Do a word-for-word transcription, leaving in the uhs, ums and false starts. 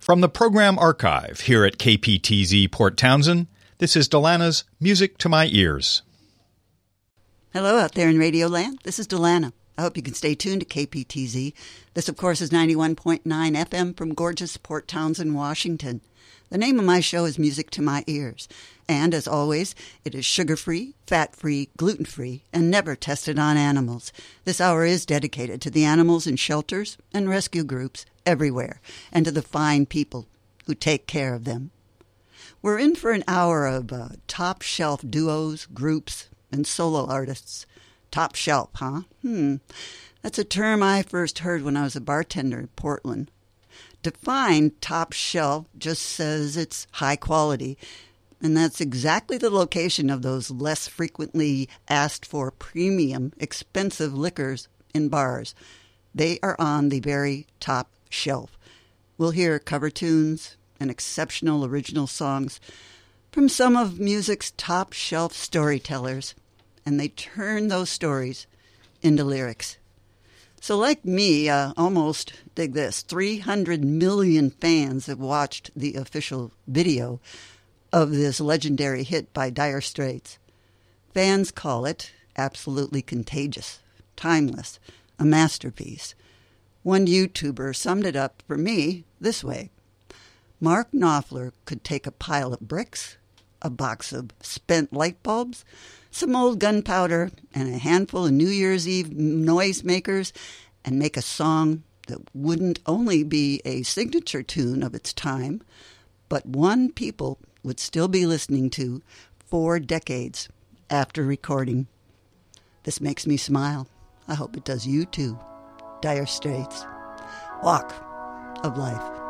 From the program archive here at K P T Z Port Townsend, this is Delana's Music to My Ears. Hello out there in Radio Land. This is Delana. I hope you can stay tuned to K P T Z. This, of course, is ninety-one point nine F M from gorgeous Port Townsend, Washington. The name of my show is Music to My Ears. And, as always, it is sugar-free, fat-free, gluten-free, and never tested on animals. This hour is dedicated to the animals in shelters and rescue groups everywhere, and to the fine people who take care of them. We're in for an hour of uh, top-shelf duos, groups, and solo artists. Top shelf, huh? Hmm. That's a term I first heard when I was a bartender in Portland. Defined top shelf just says it's high quality, and that's exactly the location of those less frequently asked for premium, expensive liquors in bars. They are on the very top shelf. We'll hear cover tunes and exceptional original songs from some of music's top shelf storytellers, and they turn those stories into lyrics. So like me, uh, almost, dig this, three hundred million fans have watched the official video of this legendary hit by Dire Straits. Fans call it absolutely contagious, timeless, a masterpiece. One YouTuber summed it up for me this way. Mark Knopfler could take a pile of bricks, a box of spent light bulbs, some old gunpowder, and a handful of New Year's Eve noisemakers, and make a song that wouldn't only be a signature tune of its time, but one people would still be listening to four decades after recording. This makes me smile. I hope it does you too. Dire Straits. Walk of Life.